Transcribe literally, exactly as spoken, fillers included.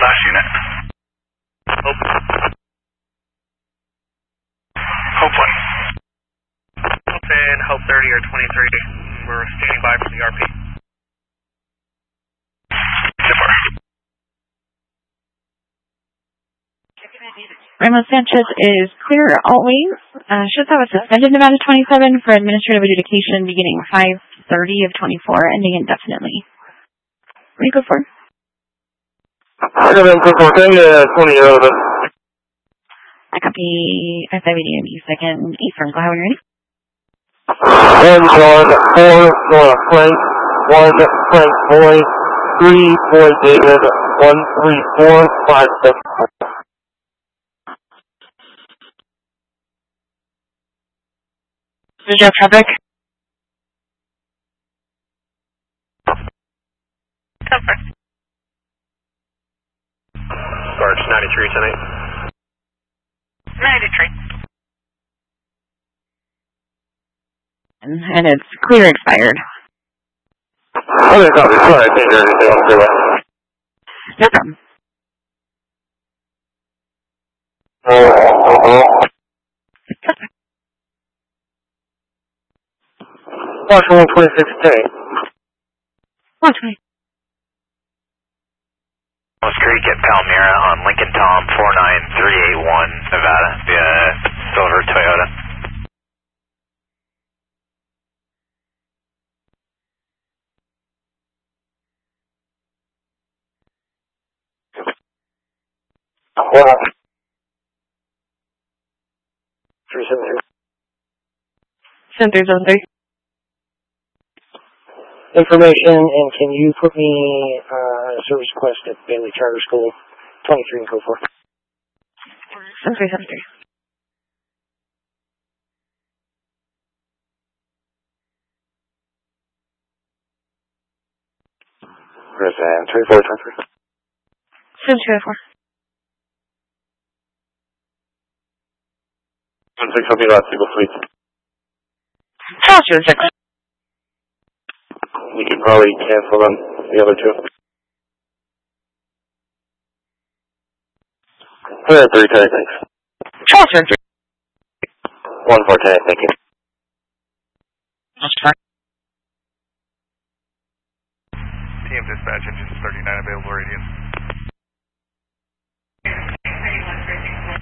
last unit. Hope. Hope one. Hope and Hope thirty or twenty-three. We're standing by for the R P. Zipper. Ramos Sanchez is clear always. Uh, should have a suspended Nevada twenty-seven for administrative adjudication beginning five thirty of twenty-four, ending indefinitely. What do you go for? I got them for ten to twenty over. I copy S I V D and E second Eastern. Go ahead when you're ready. One John, four Nora Frank, one Frank Boy, three Boy David, one three four five seven. This is Jeff traffic. Comfort. Sarge ninety-three tonight. ninety-three. And it's clear expired. Okay, copy. Sorry, I can't hear anything on the freeway. No problem. Oh, oh, oh. Watch one twenty-six K. one twenty. West Creek at Palmyra on Lincoln Tom four nine three eight one, Nevada, via Silver Toyota. Wow. three seven three. seven three seven three. Information, and can you put me uh, service request at Bailey Charter School, twenty-three and go for seven three seven three. Where's that? three four twenty-three. seven two four. one six, help me out, Eagle Fleet. Foster six. You could probably cancel them, the other two. three three, thanks. Foster three. one four, thank you.